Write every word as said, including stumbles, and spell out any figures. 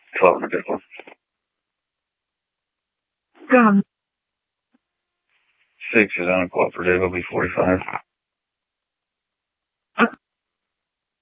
twelve and a good one. Gun. Six is uncooperative. It'll be forty-five.